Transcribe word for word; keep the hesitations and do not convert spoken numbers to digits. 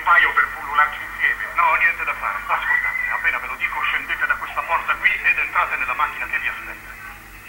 paio per pullularci insieme. No, niente da fare. Ascoltate, appena ve lo dico, scendete da questa porta qui ed entrate nella macchina che vi aspetta.